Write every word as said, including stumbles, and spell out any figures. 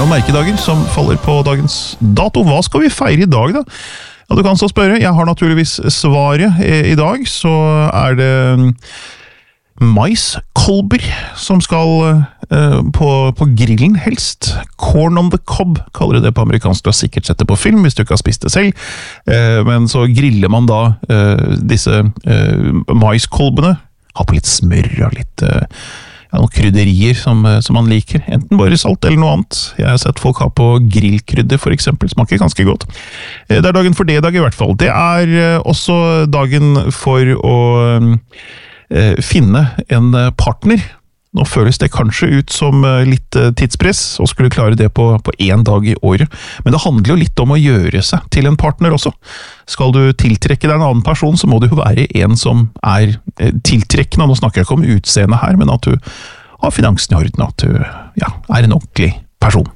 noen merkedager som faller på dagens dato. Hva skal vi feire i dag da? Ja, du kan så spørre. Jeg har naturligvis svaret i dag, så er det maiskolber som skal uh, på, på grillen helst. Corn on the cob kaller de det på amerikansk. Du har sikkert sett det på film hvis du ikke har spist det selv. Uh, men så griller man da uh, disse uh, maiskolbene. Ha på litt smør og litt uh, ja, noen krydderier som, som man liker. Enten bare salt eller noe annet. Jeg har sett folk ha på grillkrydder for eksempel. Smaker ganske godt. Uh, det er dagen for det dag i hvert fall. Det er uh, også dagen for å uh, finne en partner. Nå føles det kanskje ut som litt tidspress, og skulle klare det på, på en dag i året. Men det handler jo litt om å gjøre seg til en partner også. Skal du tiltrekke deg en annen person, så må det jo være en som er tiltrekkende. Nå snakker jeg ikke om utseende her, men at du har finansen i orden, at du ja, er en ordentlig person.